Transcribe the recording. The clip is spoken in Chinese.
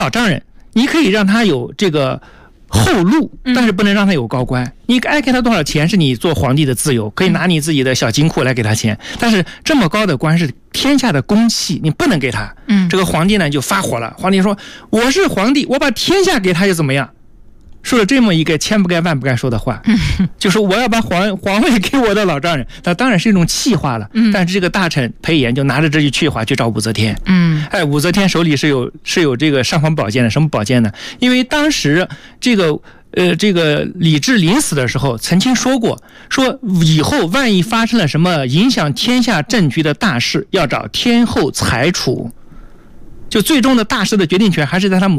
老丈人，你可以让他有这个后路，但是不能让他有高官。你爱给他多少钱是你做皇帝的自由，可以拿你自己的小金库来给他钱，但是这么高的官是天下的公器，你不能给他。这个皇帝呢就发火了，皇帝说我是皇帝，我把天下给他又怎么样？说了这么一个千不该万不该说的话，就是我要把皇位给我的老丈人，那当然是一种气话了。但是这个大臣裴炎就拿着这句气话去找武则天。武则天手里是有这个尚方宝剑的，什么宝剑呢？因为当时这个李治临死的时候曾经说过，说以后万一发生了什么影响天下政局的大事，要找天后裁处，就最终的大事的决定权还是在他母